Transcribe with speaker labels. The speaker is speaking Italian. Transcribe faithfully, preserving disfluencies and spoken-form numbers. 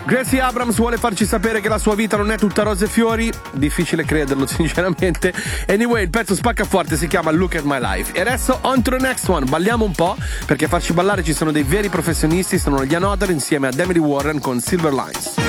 Speaker 1: Gracie Abrams vuole farci sapere che la sua vita non è tutta rose e fiori. Difficile crederlo, sinceramente. Anyway, il pezzo spacca forte, si chiama Look at My Life. E adesso on to the next one. Balliamo un po', perché a farci ballare ci sono dei veri professionisti. Sono gli Another insieme ad Emily Warren con Silver Lines.